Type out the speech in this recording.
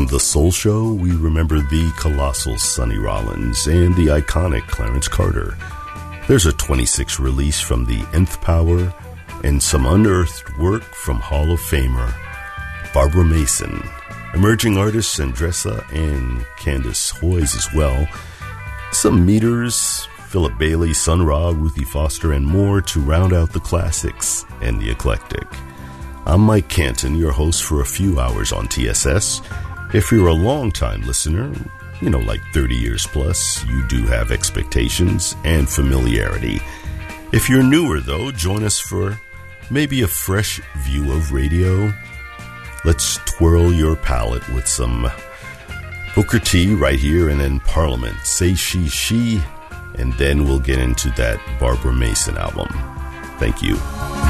On The Soul Show, we remember the colossal Sonny Rollins and the iconic Clarence Carter. There's a 26 release from the Nth Power and some unearthed work from Hall of Famer Barbara Mason, emerging artists Andressa and Candace Hoyes as well, some meters, Philip Bailey, Sun Ra, Ruthie Foster, and more to round out the classics and the eclectic. I'm Mike Canton, your host for a few hours on TSS. If you're a long-time listener, like 30 years plus, you do have expectations and familiarity. If you're newer, though, join us for maybe a fresh view of radio. Let's twirl your palate with some Booker T right here, and then Parliament, Say She, and then we'll get into that Barbara Mason album. Thank you.